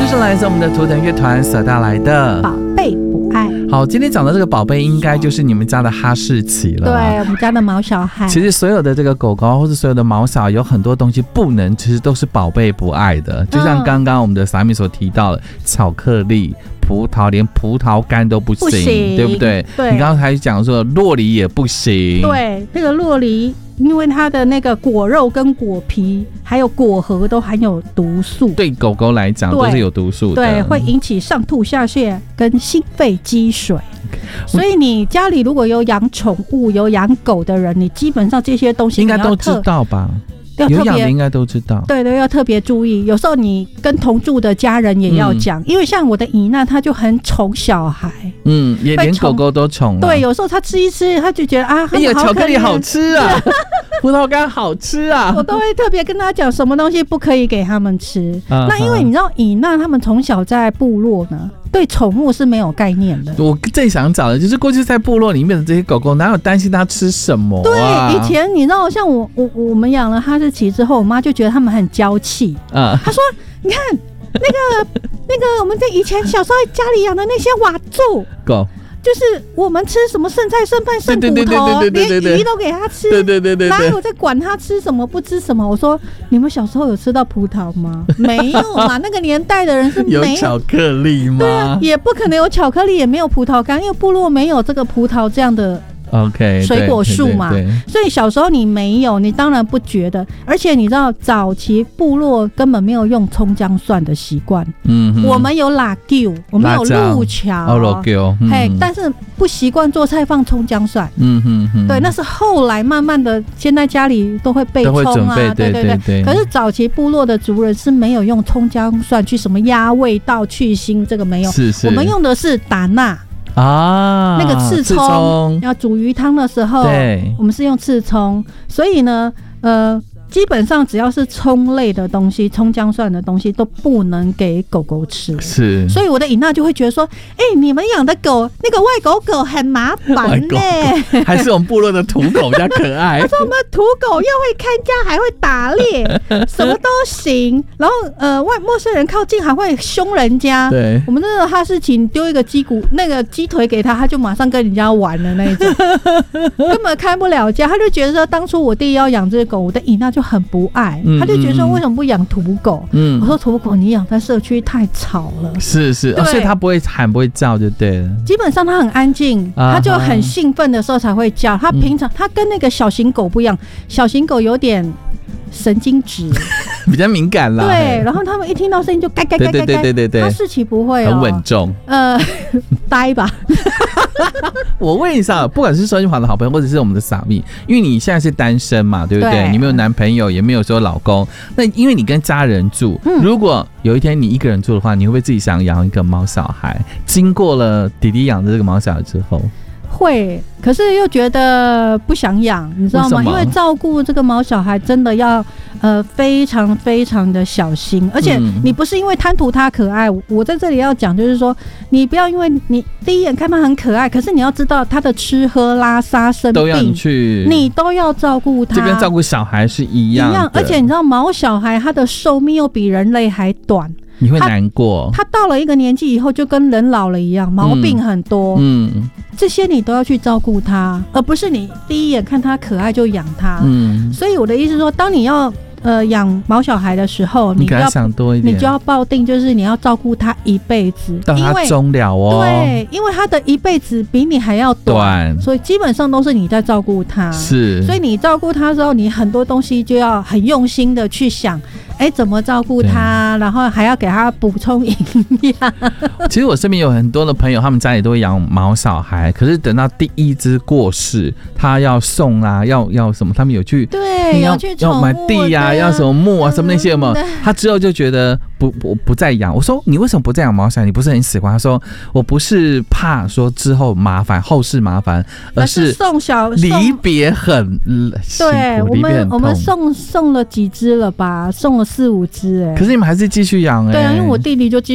就是来自我们的图腾乐团所带来的宝贝不爱。 好，今天讲的这个宝贝应该就是你们家的哈士奇了。 对，我们家的毛小孩。 其实所有的这个狗狗或者所有的毛小孩有很多东西不能，其实都是宝贝不爱的。就像刚刚我们的萨米所提到的巧克力、葡萄，连葡萄干都不行，对不对？ 对， 你刚刚还讲说酪梨也不行。 对，这个酪梨因为它的那个果肉跟果皮还有果核都含有毒素， 对狗狗来讲都是有毒素的， 对，会引起上吐下泻跟心肺积水。所以你家里如果有养宠物、有养狗的人，你基本上这些东西应该都知道吧？有养的应该都知道， 对对，要特别注意。有时候你跟同住的家人也要讲，因为像我的姨娜，她就很宠小孩， 也连狗狗都宠。 对，有时候她吃一吃，她就觉得啊， 哎呀，巧克力好吃啊，葡萄干好吃啊， 我都会特别跟她讲什么东西不可以给他们吃。那因为你知道，姨娜他们从小在部落呢，对宠物是没有概念的。 我最想找的就是过去在部落里面的这些狗狗，哪有担心它吃什么啊？ 对，以前你知道，像我们养了哈士奇之后，我妈就觉得他们很娇气。她说：“你看那个，我们在以前小时候家里养的那些瓦柱狗。” 就是我们吃什么剩菜剩饭剩骨头，连鱼都给他吃，对，哪有在管他吃什么不吃什么？我说你们小时候有吃到葡萄吗？没有嘛，那个年代的人是没有巧克力吗？ 对啊，也不可能有巧克力，也没有葡萄干，因为部落没有这个葡萄这样的。 OK， 水果树嘛，所以小时候你没有，你当然不觉得。而且你知道，早期部落根本没有用葱姜蒜的习惯。我们有辣椒，我们有路桥，但是不习惯做菜放葱姜蒜。对，那是后来慢慢的，现在家里都会备葱啊，对。可是早期部落的族人是没有用葱姜蒜去什么压味道、去腥，这个没有。我们用的是打钠。那个刺葱要煮鱼汤的时候，我们是用刺葱，所以呢，基本上只要是葱类的东西、葱姜蒜的东西都不能给狗狗吃。 是， 所以我的尹娜就会觉得说，你们养的狗那个外狗很麻烦呢， 还是我们部落的土狗比较可爱。 他说我们土狗又会看家，还会打猎，什么都行。然后陌生人靠近还会凶人家。 对， 我们那个哈士奇丢一个那个鸡腿给他，他就马上跟人家玩了那一种，根本开不了家。他就觉得说，当初我弟要养这个狗，我的尹娜就很不爱，他就觉得说为什么不养土狗？我说土狗你养在社区太吵了。 是，所以它不会喊不会叫就对了。 基本上它很安静，它就很兴奋的时候才会叫。它平常它跟那个小型狗不一样，小型狗有点神经质， 比较敏感啦。 对，然后他们一听到声音就该，对，哈士奇不会很稳重， 呆吧。 我问一下，不管是收音旁的好朋友，或者是我们的傻咪，因为你现在是单身嘛，对不对？你没有男朋友，也没有说老公，那因为你跟家人住，如果有一天你一个人住的话，你会不会自己想养一个毛小孩？经过了弟弟养的这个毛小孩之后， 会，可是又觉得不想养，你知道吗？因为照顾这个毛小孩真的要非常非常的小心，而且你不是因为贪图它可爱，我在这里要讲就是说，你不要因为你第一眼看它很可爱，可是你要知道它的吃喝拉撒生病都要你都要照顾它， 就跟照顾小孩是一样的。 而且你知道毛小孩它的寿命又比人类还短。 你会难过， 他到了一个年纪以后就跟人老了一样，毛病很多，这些你都要去照顾他，而不是你第一眼看他可爱就养他。所以我的意思是说，当你要养毛小孩的时候， 你给他想多一点， 你就要抱定，就是你要照顾他一辈子， 到他终了哦。 对，因为他的一辈子比你还要短，所以基本上都是你在照顾他。 是， 所以你照顾他之后，你很多东西就要很用心的去想。怎么照顾他，然后还要给他补充营养。 其实我身边有很多的朋友，他们家里都会养毛小孩，可是等到第一只过世，他要送啊，要什么，他们有去对，要去要买地啊，要什么木啊，什么那些有没有？他之后就觉得不再养。我说你为什么不再养毛小孩？你不是很喜欢？他说我不是怕说之后麻烦，后事麻烦，而是离别很对，我们送了几只了吧？送了4-5只可是你们还是继续养对啊，因为我弟弟就继